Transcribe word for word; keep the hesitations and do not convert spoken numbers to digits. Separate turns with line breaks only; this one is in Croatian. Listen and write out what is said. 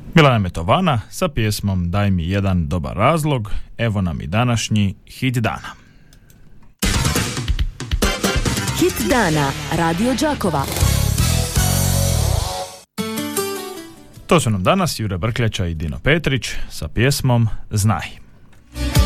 Milana Metovana sa pjesmom Daj mi jedan dobar razlog, evo nam i današnji hit dana.
Hit dana, Radio Đakova.
To su nam danas Jure Brkljača i Dino Petrić sa pjesmom Znaj.